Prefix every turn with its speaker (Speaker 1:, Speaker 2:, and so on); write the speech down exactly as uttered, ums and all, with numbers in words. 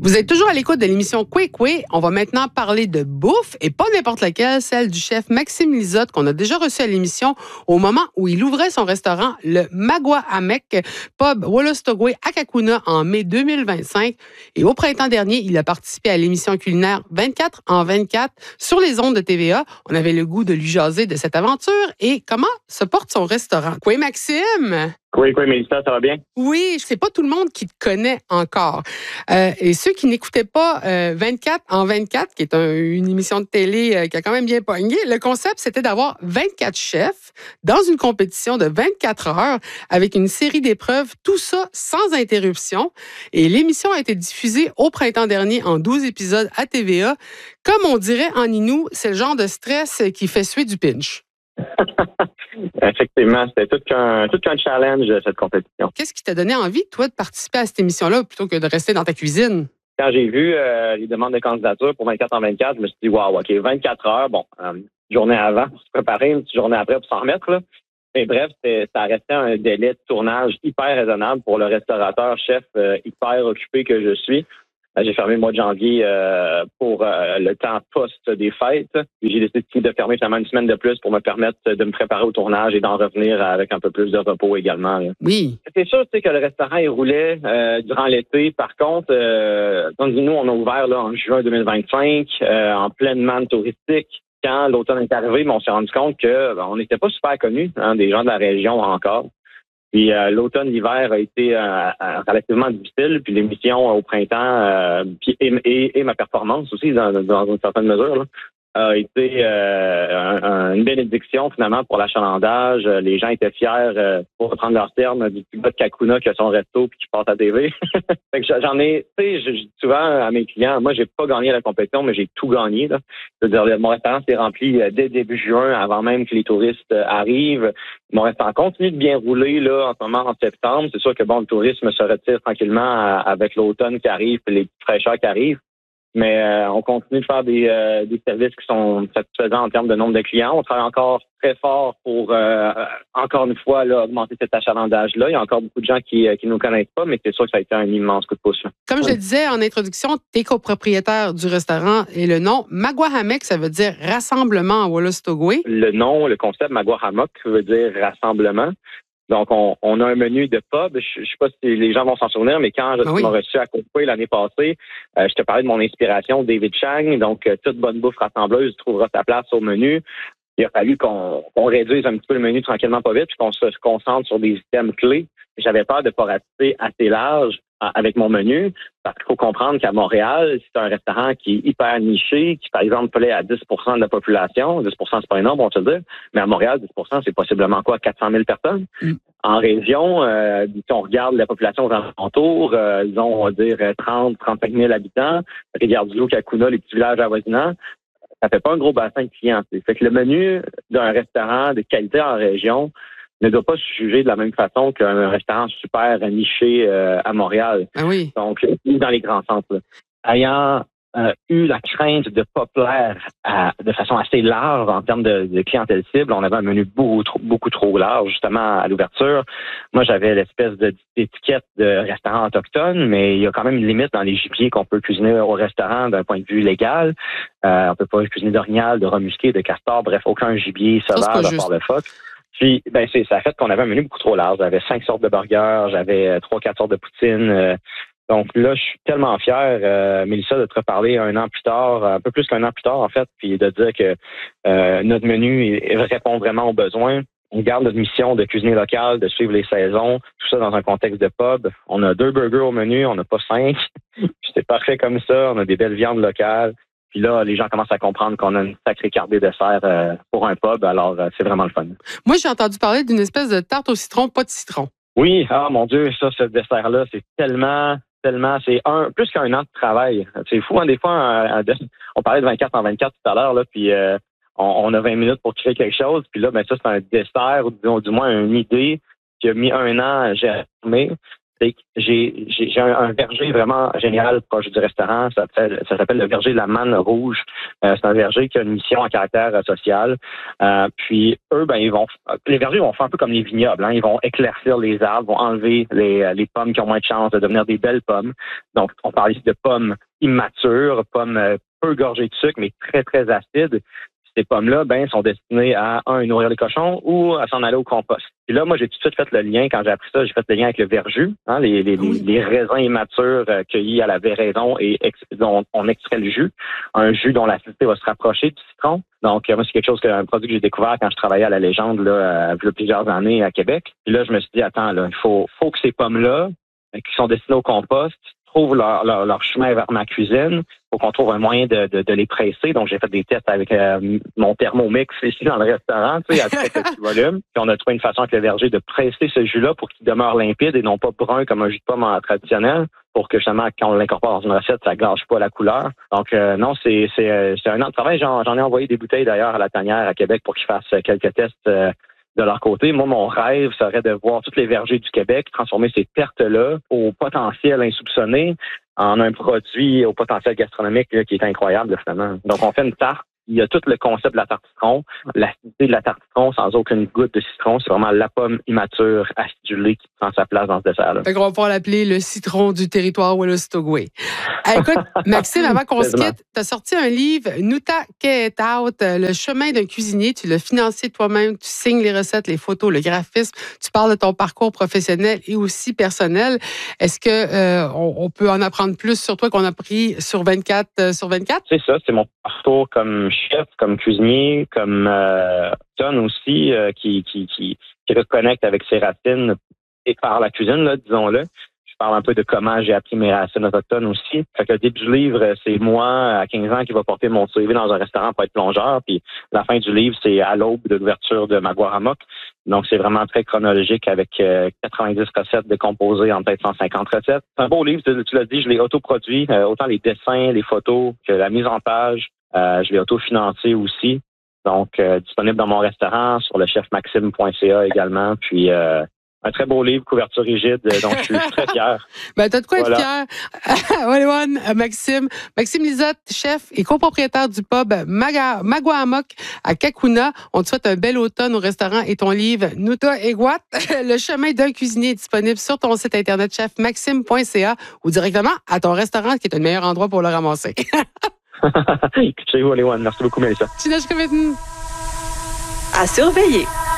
Speaker 1: Vous êtes toujours à l'écoute de l'émission Quick Way. On va maintenant parler de bouffe et pas n'importe laquelle, celle du chef Maxime Lizotte qu'on a déjà reçu à l'émission au moment où il ouvrait son restaurant, le Magua Hamek, pub Wolastoqey à Cacouna en mai deux mille vingt-cinq. Et au printemps dernier, il a participé à l'émission culinaire vingt-quatre en vingt-quatre sur les ondes de T V A. On avait le goût de lui jaser de cette aventure et comment se porte son restaurant. Quoi, Maxime?
Speaker 2: Oui, oui, Mélissa, ça va bien?
Speaker 1: Oui, c'est pas tout le monde qui te connaît encore. Euh, et ceux qui n'écoutaient pas euh, vingt-quatre en vingt-quatre, qui est un, une émission de télé euh, qui a quand même bien pogné, le concept, c'était d'avoir vingt-quatre chefs dans une compétition de vingt-quatre heures avec une série d'épreuves, tout ça sans interruption. Et l'émission a été diffusée au printemps dernier en douze épisodes à T V A. Comme on dirait en Inou, c'est le genre de stress qui fait suer du pinch.
Speaker 2: Effectivement, c'était tout qu'un, tout qu'un challenge, cette compétition.
Speaker 1: Qu'est-ce qui t'a donné envie, toi, de participer à cette émission-là plutôt que de rester dans ta cuisine?
Speaker 2: Quand j'ai vu euh, les demandes de candidature pour vingt-quatre en vingt-quatre, je me suis dit, wow, OK, vingt-quatre heures, bon, euh, une journée avant pour se préparer, une petite journée après pour s'en remettre, là. Mais bref, ça restait un délai de tournage hyper raisonnable pour le restaurateur, chef euh, hyper occupé que je suis. J'ai fermé le mois de janvier euh, pour euh, le temps post des fêtes. J'ai décidé de fermer finalement une semaine de plus pour me permettre de me préparer au tournage et d'en revenir avec un peu plus de repos également. Là.
Speaker 1: Oui.
Speaker 2: C'est sûr, tu sais, que le restaurant il roulait euh, durant l'été. Par contre, euh, donc nous, on a ouvert là en juin deux mille vingt-cinq, euh, en pleine manne touristique. Quand l'automne est arrivé, on s'est rendu compte que ben, on n'était pas super connus, hein, des gens de la région encore. Puis euh, l'automne, l'hiver a été euh, relativement difficile. Puis l'émission euh, au printemps euh, puis, et, et, et ma performance aussi, dans, dans une certaine mesure, là, a été euh, un, un, une bénédiction finalement pour l'achalandage. Les gens étaient fiers, euh, pour reprendre leur terme, du petit gars de Cacouna qui a son resto puis qui passe à T V. Fait que j'en ai, tu sais, je dis souvent à mes clients, moi j'ai pas gagné la compétition, mais j'ai tout gagné. Là. C'est-à-dire, mon restaurant s'est rempli dès début juin, avant même que les touristes arrivent. Mon restaurant continue de bien rouler là en ce moment en septembre. C'est sûr que bon, le tourisme se retire tranquillement avec l'automne qui arrive et les fraîcheurs qui arrivent. Mais euh, on continue de faire des, euh, des services qui sont satisfaisants en termes de nombre de clients. On travaille encore très fort pour, euh, encore une fois, là, augmenter cet achalandage-là. Il y a encore beaucoup de gens qui ne nous connaissent pas, mais c'est sûr que ça a été un immense coup de pouce. Là.
Speaker 1: Comme je le disais en introduction, tu es copropriétaire du restaurant et le nom Magua Hamek, ça veut dire rassemblement à Wolastoqey.
Speaker 2: Le nom, le concept Magua Hamek veut dire rassemblement. Donc, on, on a un menu de pub. Je ne sais pas si les gens vont s'en souvenir, mais quand je
Speaker 1: oui.
Speaker 2: m'ai reçu à Coupé l'année passée, euh, je te parlais de mon inspiration, David Chang. Donc, euh, toute bonne bouffe rassembleuse trouvera sa place au menu. Il a fallu qu'on, qu'on réduise un petit peu le menu tranquillement pas vite, puis qu'on se concentre sur des items clés. J'avais peur de ne pas ratisser assez large avec mon menu, parce qu'il faut comprendre qu'à Montréal, c'est un restaurant qui est hyper niché, qui, par exemple, plaît à dix pour cent de la population. dix pour cent, c'est pas énorme, on va te le dire. Mais à Montréal, dix pour cent, c'est possiblement quoi? quatre cent mille personnes. Mm. En région, euh, si on regarde la population aux alentours, euh, disons, on va dire trente, trente-cinq mille habitants. Rivière-du-Loup, Cacouna, les petits villages avoisinants. Ça fait pas un gros bassin de clients. Fait que le menu d'un restaurant de qualité en région ne doit pas se juger de la même façon qu'un restaurant super niché euh, à Montréal.
Speaker 1: Ah oui.
Speaker 2: Donc, dans les grands centres. Là. Ayant euh, eu la crainte de ne pas plaire à, de façon assez large en termes de, de clientèle cible, on avait un menu beaucoup trop, beaucoup trop large, justement, à l'ouverture. Moi, j'avais l'espèce de, d'étiquette de restaurant autochtone, mais il y a quand même une limite dans les gibiers qu'on peut cuisiner au restaurant d'un point de vue légal. Euh, on peut pas cuisiner d'orignal, de rat musqué, de castor, bref, aucun gibier sauvage à part le phoque. Puis, ben, c'est, ça a fait qu'on avait un menu beaucoup trop large. J'avais cinq sortes de burgers, j'avais trois, quatre sortes de poutine. Euh, donc là, je suis tellement fier, euh, Mélissa, de te reparler un an plus tard, un peu plus qu'un an plus tard, en fait, puis de dire que euh, notre menu il, répond vraiment aux besoins. On garde notre mission de cuisiner local, de suivre les saisons, tout ça dans un contexte de pub. On a deux burgers au menu, on n'a pas cinq. C'est parfait comme ça, on a des belles viandes locales. Puis là, les gens commencent à comprendre qu'on a une sacrée carte des desserts euh, pour un pub. Alors, euh, c'est vraiment le fun.
Speaker 1: Moi, j'ai entendu parler d'une espèce de tarte au citron, pas de citron.
Speaker 2: Oui, ah mon Dieu, ça, ce dessert-là, c'est tellement, tellement, c'est un plus qu'un an de travail. C'est fou, hein, des fois, un, un, on parlait de vingt-quatre en vingt-quatre tout à l'heure, là, puis euh, on, on a vingt minutes pour créer quelque chose. Puis là, ben ça, c'est un dessert, ou du, du moins une idée qui a mis un an à germer. steak. J'ai, j'ai, j'ai un, un verger vraiment génial proche du restaurant. Ça s'appelle, ça s'appelle le verger de la Manne Rouge. Euh, c'est un verger qui a une mission à caractère euh, social. Euh, puis eux, ben ils vont, les vergers vont faire un peu comme les vignobles. Hein. Ils vont éclaircir les arbres, vont enlever les, les pommes qui ont moins de chances de devenir des belles pommes. Donc, on parle ici de pommes immatures, pommes euh, peu gorgées de sucre, mais très très acides. Ces pommes-là, ben, sont destinées à, un, nourrir les cochons ou à s'en aller au compost. Et là, moi, j'ai tout de suite fait le lien. Quand j'ai appris ça, j'ai fait le lien avec le verjus, hein, les, les,
Speaker 1: Oui.
Speaker 2: les, les raisins immatures euh, cueillis à la véraison et ex, dont on extrait le jus. Un jus dont l'acidité va se rapprocher du citron. Donc, euh, moi, c'est quelque chose que, un produit que j'ai découvert quand je travaillais à la Légende, là, il y a plusieurs années à Québec. Puis là, je me suis dit, attends, là, il faut, faut que ces pommes-là, euh, qui sont destinées au compost, trouvent leur, leur, leur chemin vers ma cuisine. Faut qu'on trouve un moyen de, de, de les presser. Donc, j'ai fait des tests avec euh, mon thermomix ici dans le restaurant, tu sais, à très petit volume. Puis, on a trouvé une façon avec le verger de presser ce jus-là pour qu'il demeure limpide et non pas brun comme un jus de pomme traditionnel, pour que justement, quand on l'incorpore dans une recette, ça gâche pas la couleur. Donc, euh, non, c'est, c'est, c'est un an de travail. J'en, j'en ai envoyé des bouteilles d'ailleurs à la tanière à Québec pour qu'ils fassent quelques tests euh, de leur côté. Moi, mon rêve serait de voir tous les vergers du Québec transformer ces pertes-là au potentiel insoupçonné en un produit au potentiel gastronomique là, qui est incroyable, là, finalement. Donc, on fait une tarte. Il y a tout le concept de la tarte citron, l'acidité de la tarte citron sans aucune goutte de citron. C'est vraiment la pomme immature, acidulée qui prend sa place dans ce dessert-là.
Speaker 1: Fait qu'on va pouvoir l'appeler le citron du territoire Wolastoqey. Hey, écoute, Maxime, avant qu'on se quitte, tu as sorti un livre, Nuta Get Out, le chemin d'un cuisinier. Tu l'as financé toi-même, tu signes les recettes, les photos, le graphisme. Tu parles de ton parcours professionnel et aussi personnel. Est-ce que euh, on, on peut en apprendre plus sur toi qu'on a pris sur vingt-quatre euh, sur vingt-quatre?
Speaker 2: C'est ça, c'est mon parcours comme chef, comme cuisinier, comme euh, personne aussi euh, qui, qui, qui, qui reconnecte avec ses racines et par la cuisine, là, disons-le. Je parle un peu de comment j'ai appris mes racines autochtones aussi. Fait que le début du livre, c'est moi, à quinze ans, qui va porter mon C V dans un restaurant pour être plongeur. Puis la fin du livre, c'est à l'aube de l'ouverture de Maguaramok. Donc, c'est vraiment très chronologique avec euh, quatre-vingt-dix recettes décomposées en peut-être cent cinquante recettes. C'est un beau livre, tu, tu l'as dit, je l'ai autoproduit. Euh, autant les dessins, les photos que la mise en page. Euh, je l'ai autofinancé aussi. Donc, euh, disponible dans mon restaurant, sur le chef maxime point c a également. Puis, euh, un très beau livre, couverture rigide, donc je suis très fier.
Speaker 1: Ben, t'as de quoi
Speaker 2: voilà.
Speaker 1: être fier. All-in-one, Maxime. Maxime Lisotte, chef et copropriétaire du pub Maga, Maguaramok à Kakuna. On te souhaite un bel automne au restaurant et ton livre Nuta Get Out, le chemin d'un cuisinier est disponible sur ton site internet chef maxime point c a ou directement à ton restaurant qui est le meilleur endroit pour le ramasser.
Speaker 2: Merci beaucoup, Mélissa.
Speaker 1: À surveiller.